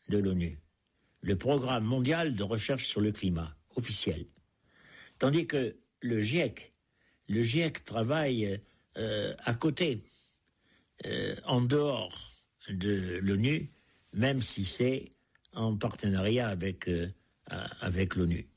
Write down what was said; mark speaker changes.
Speaker 1: de l'ONU, le Programme mondial de recherche sur le climat, officiel. Tandis que le GIEC travaille à côté, en dehors de l'ONU, même si c'est en partenariat avec l'ONU.